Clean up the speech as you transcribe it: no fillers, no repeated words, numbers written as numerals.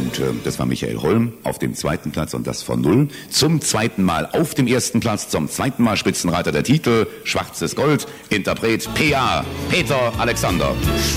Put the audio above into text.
Und das war Michael Holm auf dem zweiten Platz und das von Null. Zum zweiten Mal auf dem ersten Platz, zum zweiten Mal Spitzenreiter der Titel, Schwarzes Gold, Interpret P.A. Peter Alexander.